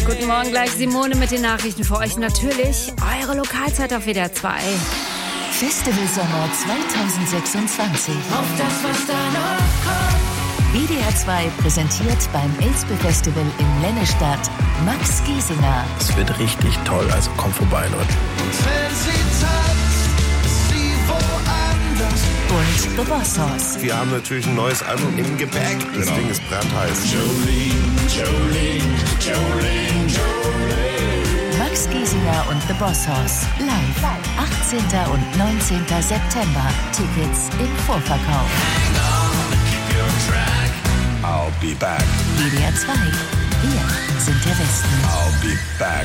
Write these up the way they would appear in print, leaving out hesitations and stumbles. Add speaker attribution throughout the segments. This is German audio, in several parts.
Speaker 1: Guten Morgen, gleich Simone mit den Nachrichten für euch. Natürlich eure Lokalzeit auf WDR 2.
Speaker 2: Festival Sommer 2026.
Speaker 3: Auf das, was da noch kommt.
Speaker 2: WDR 2 präsentiert beim Elspe Festival in Lennestadt Max Giesinger.
Speaker 4: Es wird richtig toll, also kommt vorbei, Leute.
Speaker 3: Und wenn sie tanzt, ist sie woanders.
Speaker 2: Und The Boss Hoss.
Speaker 5: Wir haben natürlich ein neues Album im Gepäck. Das Ding ist brandheiß.
Speaker 3: Jolene.
Speaker 2: Max Giesinger und The Boss Hoss. Live. 18. und 19. September. Tickets im Vorverkauf.
Speaker 5: I'll be back.
Speaker 2: WDR 2. Wir sind der Westen.
Speaker 5: I'll be back.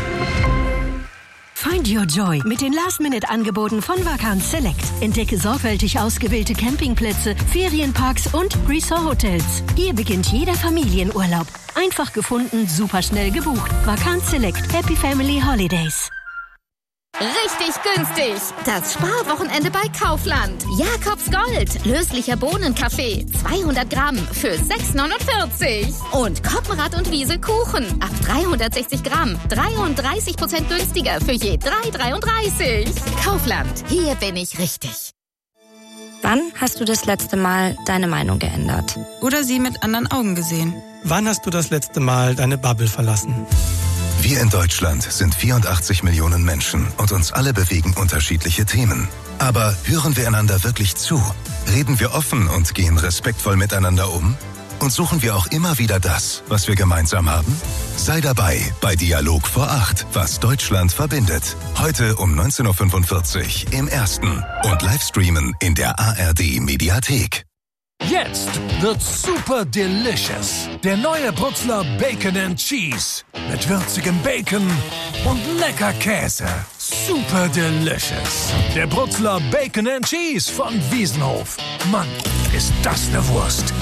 Speaker 6: Find your joy mit den Last-Minute-Angeboten von Vacanz Select. Entdecke sorgfältig ausgewählte Campingplätze, Ferienparks und Resort-Hotels. Hier beginnt jeder Familienurlaub. Einfach gefunden, superschnell gebucht. Vacanz Select. Happy Family Holidays.
Speaker 7: Richtig günstig. Das Sparwochenende bei Kaufland. Jakobs Gold. Löslicher Bohnenkaffee. 200 Gramm für 6,49. Und Koppenrad und Wiese Kuchen. Ab 360 Gramm. 33% günstiger für je 3,33. Kaufland. Hier bin ich richtig.
Speaker 8: Wann hast du das letzte Mal deine Meinung geändert?
Speaker 9: Oder sie mit anderen Augen gesehen?
Speaker 10: Wann hast du das letzte Mal deine Bubble verlassen?
Speaker 11: Wir in Deutschland sind 84 Millionen Menschen und uns alle bewegen unterschiedliche Themen. Aber hören wir einander wirklich zu? Reden wir offen und gehen respektvoll miteinander um? Und suchen wir auch immer wieder das, was wir gemeinsam haben? Sei dabei bei Dialog vor 8, was Deutschland verbindet. Heute um 19.45 Uhr im Ersten und Livestreamen in der ARD Mediathek.
Speaker 12: Jetzt wird's super delicious. Der neue Brutzler Bacon and Cheese. Mit würzigem Bacon und lecker Käse. Super delicious. Der Brutzler Bacon and Cheese von Wiesenhof. Mann, ist das eine Wurst.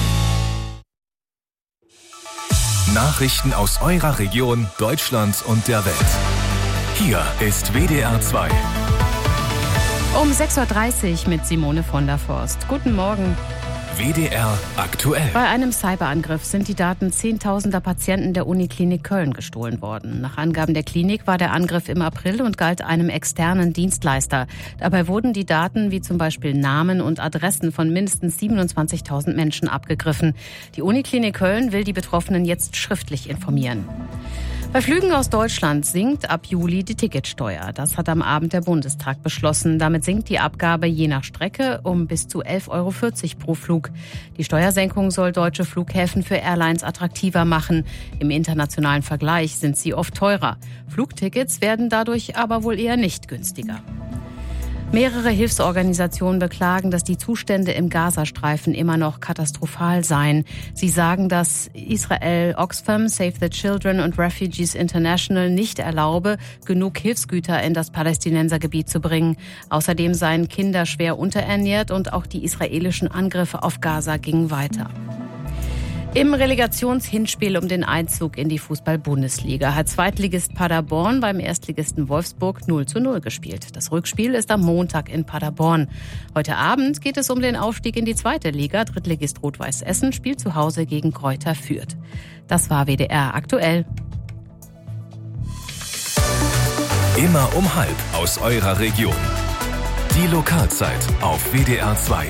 Speaker 13: Nachrichten aus eurer Region, Deutschland und der Welt. Hier ist WDR 2.
Speaker 14: Um 6.30 Uhr mit Simone von der Forst. Guten Morgen.
Speaker 13: WDR aktuell.
Speaker 14: Bei einem Cyberangriff sind die Daten zehntausender Patienten der Uniklinik Köln gestohlen worden. Nach Angaben der Klinik war der Angriff im April und galt einem externen Dienstleister. Dabei wurden die Daten wie zum Beispiel Namen und Adressen von mindestens 27.000 Menschen abgegriffen. Die Uniklinik Köln will die Betroffenen jetzt schriftlich informieren. Bei Flügen aus Deutschland sinkt ab Juli die Ticketsteuer. Das hat am Abend der Bundestag beschlossen. Damit sinkt die Abgabe je nach Strecke um bis zu 11,40 € pro Flug. Die Steuersenkung soll deutsche Flughäfen für Airlines attraktiver machen. Im internationalen Vergleich sind sie oft teurer. Flugtickets werden dadurch aber wohl eher nicht günstiger. Mehrere Hilfsorganisationen beklagen, dass die Zustände im Gazastreifen immer noch katastrophal seien. Sie sagen, dass Israel Oxfam, Save the Children und Refugees International nicht erlaube, genug Hilfsgüter in das Palästinensergebiet zu bringen. Außerdem seien Kinder schwer unterernährt und auch die israelischen Angriffe auf Gaza gingen weiter. Im Relegationshinspiel um den Einzug in die Fußball-Bundesliga hat Zweitligist Paderborn beim Erstligisten Wolfsburg 0:0 gespielt. Das Rückspiel ist am Montag in Paderborn. Heute Abend geht es um den Aufstieg in die zweite Liga. Drittligist Rot-Weiß Essen spielt zu Hause gegen Greuther Fürth. Das war WDR aktuell.
Speaker 13: Immer um 12:30 aus eurer Region. Die Lokalzeit auf WDR 2.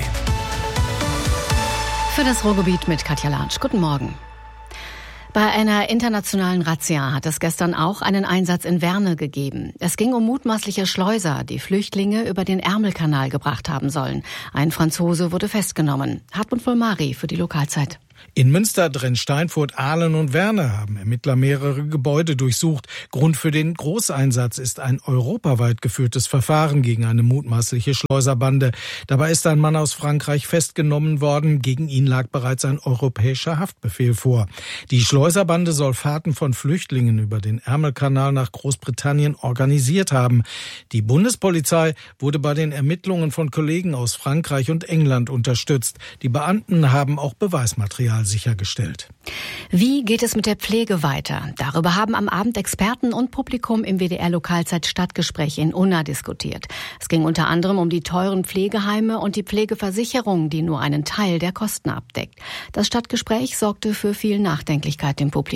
Speaker 15: Für das Ruhrgebiet mit Katja Lansch. Guten Morgen. Bei einer internationalen Razzia hat es gestern auch einen Einsatz in Werne gegeben. Es ging um mutmaßliche Schleuser, die Flüchtlinge über den Ärmelkanal gebracht haben sollen. Ein Franzose wurde festgenommen. Hartmut Vollmari für die Lokalzeit.
Speaker 16: In Münster, Drenn-Steinfurt, Aalen und Werne haben Ermittler mehrere Gebäude durchsucht. Grund für den Großeinsatz ist ein europaweit geführtes Verfahren gegen eine mutmaßliche Schleuserbande. Dabei ist ein Mann aus Frankreich festgenommen worden. Gegen ihn lag bereits ein europäischer Haftbefehl vor. Die Schleuserbande soll Fahrten von Flüchtlingen über den Ärmelkanal nach Großbritannien organisiert haben. Die Bundespolizei wurde bei den Ermittlungen von Kollegen aus Frankreich und England unterstützt. Die Beamten haben auch Beweismaterial sichergestellt.
Speaker 15: Wie geht es mit der Pflege weiter? Darüber haben am Abend Experten und Publikum im WDR-Lokalzeit Stadtgespräch in Unna diskutiert. Es ging unter anderem um die teuren Pflegeheime und die Pflegeversicherung, die nur einen Teil der Kosten abdeckt. Das Stadtgespräch sorgte für viel Nachdenklichkeit im Publikum.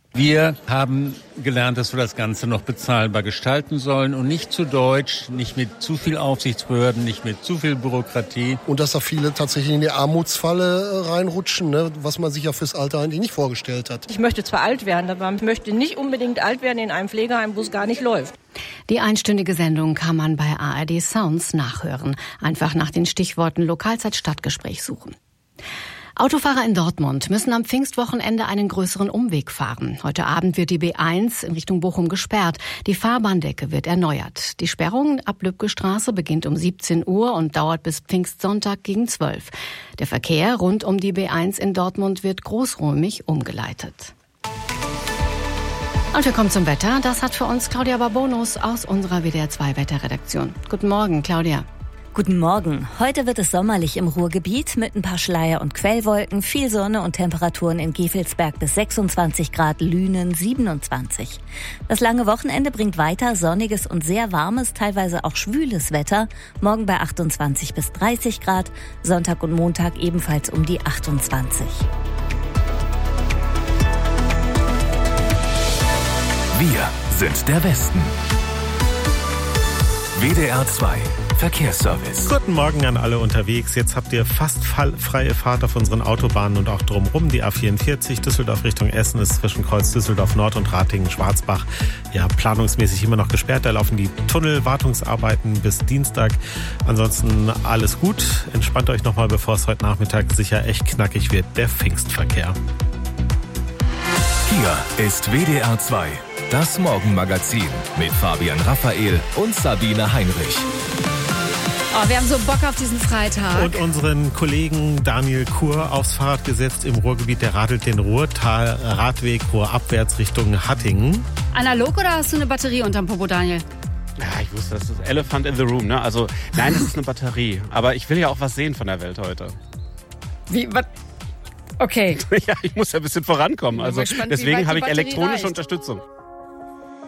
Speaker 17: Wir haben gelernt, dass wir das Ganze noch bezahlbar gestalten sollen und nicht zu deutsch, nicht mit zu viel Aufsichtsbehörden, nicht mit zu viel Bürokratie.
Speaker 18: Und dass da viele tatsächlich in die Armutsfalle reinrutschen, ne? Was man sich ja fürs Alter eigentlich nicht vorgestellt hat.
Speaker 19: Ich möchte zwar alt werden, aber ich möchte nicht unbedingt alt werden in einem Pflegeheim, wo es gar nicht läuft.
Speaker 15: Die einstündige Sendung kann man bei ARD Sounds nachhören. Einfach nach den Stichworten Lokalzeit-Stadtgespräch suchen. Autofahrer in Dortmund müssen am Pfingstwochenende einen größeren Umweg fahren. Heute Abend wird die B1 in Richtung Bochum gesperrt. Die Fahrbahndecke wird erneuert. Die Sperrung ab Lübcke-Straße beginnt um 17 Uhr und dauert bis Pfingstsonntag gegen 12. Der Verkehr rund um die B1 in Dortmund wird großräumig umgeleitet. Und wir kommen zum Wetter. Das hat für uns Claudia Barbonus aus unserer WDR 2 Wetterredaktion. Guten Morgen, Claudia.
Speaker 20: Guten Morgen. Heute wird es sommerlich im Ruhrgebiet mit ein paar Schleier- und Quellwolken, viel Sonne und Temperaturen in Gevelsberg bis 26 Grad, Lünen 27. Das lange Wochenende bringt weiter sonniges und sehr warmes, teilweise auch schwüles Wetter. Morgen bei 28 bis 30 Grad, Sonntag und Montag ebenfalls um die 28.
Speaker 13: Wir sind der Westen. WDR 2 Verkehrsservice.
Speaker 21: Guten Morgen an alle unterwegs. Jetzt habt ihr fast freie Fahrt auf unseren Autobahnen und auch drumherum. Die A44 Düsseldorf Richtung Essen ist zwischen Kreuz Düsseldorf Nord und Ratingen-Schwarzbach ja planungsmäßig immer noch gesperrt. Da laufen die Tunnelwartungsarbeiten bis Dienstag. Ansonsten alles gut. Entspannt euch nochmal, bevor es heute Nachmittag sicher echt knackig wird, der Pfingstverkehr.
Speaker 13: Hier ist WDR 2, das Morgenmagazin mit Fabian Raphael und Sabine Heinrich.
Speaker 1: Oh, wir haben so Bock auf diesen Freitag.
Speaker 21: Und unseren Kollegen Daniel Kur aufs Fahrrad gesetzt im Ruhrgebiet. Der radelt den Ruhrtal-Radweg ruhrabwärts Richtung Hattingen.
Speaker 1: Analog oder hast du eine Batterie unterm Popo, Daniel?
Speaker 22: Ja, ich wusste, das ist Elephant in the Room, ne? Also, nein, das ist eine Batterie. Aber ich will ja auch was sehen von der Welt heute.
Speaker 1: Wie, was? Okay.
Speaker 22: Ja, ich muss ja ein bisschen vorankommen. Also, deswegen habe ich elektronische Unterstützung.